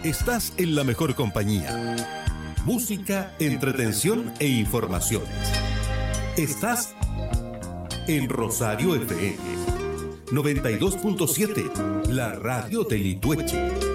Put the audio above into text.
estás en la mejor compañía. Música, entretención e informaciones. Estás en Rosario FM 92.7, la radio de Litueche.